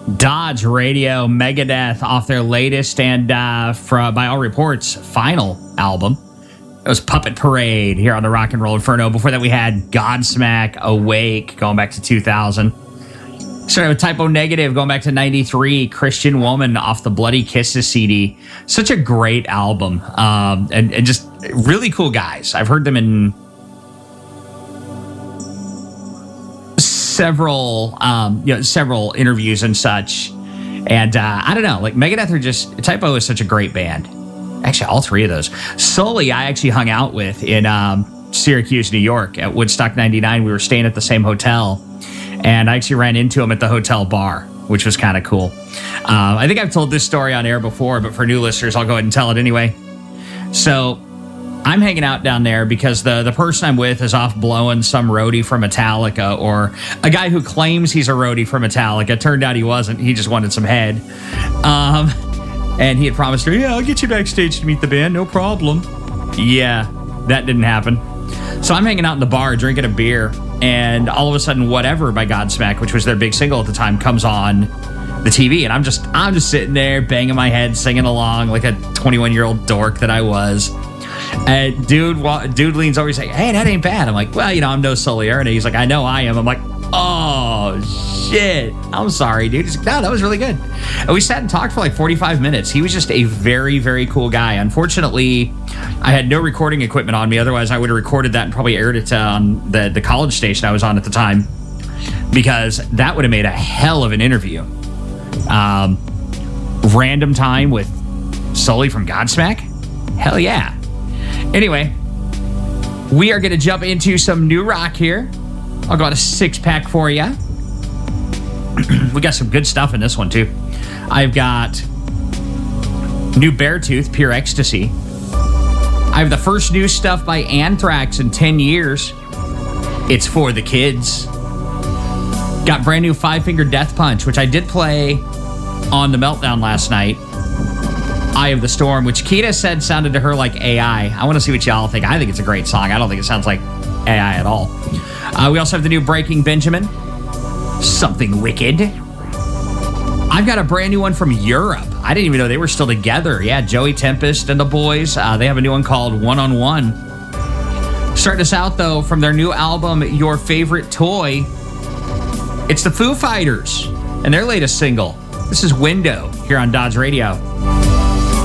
Dodge Radio, Megadeth off their latest and, by all reports, final album. It was Puppet Parade here on the Rock and Roll Inferno. Before that, we had Godsmack, Awake, going back to 2000. Started with Typo Negative, going back to 93. Christian Woman off the Bloody Kisses CD. Such a great album. And just really cool guys. I've heard them in several interviews and such. And I don't know, like Megadeth are just, Typo is such a great band. Actually, all three of those. Sully, I actually hung out with in Syracuse, New York at Woodstock 99. We were staying at the same hotel. And I actually ran into him at the hotel bar, which was kind of cool. I think I've told this story on air before, but for new listeners, I'll go ahead and tell it anyway. So I'm hanging out down there because the person I'm with is off blowing some roadie from Metallica, or a guy who claims he's a roadie from Metallica. Turned out he wasn't. He just wanted some head. And he had promised her, yeah, I'll get you backstage to meet the band. No problem. Yeah, that didn't happen. So I'm hanging out in the bar drinking a beer, and all of a sudden Whatever by Godsmack, which was their big single at the time, comes on the TV, and I'm just sitting there banging my head, singing along like a 21-year-old dork that I was. And dude leans over, he's like, hey, that ain't bad. I'm like, well, I'm no Sully Erna. He's like, I know I am. I'm like, oh shit, I'm sorry, dude. He's like, no, that was really good. And we sat and talked for like 45 minutes. He was just a very, very cool guy. Unfortunately, I had no recording equipment on me. Otherwise, I would have recorded that and probably aired it on the college station I was on at the time, because that would have made a hell of an interview. Random time with Sully from Godsmack? Hell yeah. Anyway, we are going to jump into some new rock here. I'll go on a 6-pack for you. We got some good stuff in this one, too. I've got new Beartooth, Pure Ecstasy. I have the first new stuff by Anthrax in 10 years. It's for the kids. Got brand new Five Finger Death Punch, which I did play on the Meltdown last night. Eye of the Storm, which Keita said sounded to her like AI. I want to see what y'all think. I think it's a great song. I don't think it sounds like AI at all. We also have the new Breaking Benjamin, Something Wicked. I've got a brand new one from Europe. I didn't even know they were still together. Yeah, Joey Tempest and the boys. They have a new one called One on One. Starting us out, though, from their new album, Your Favorite Toy, it's the Foo Fighters and their latest single. This is Window here on Dodge Radio.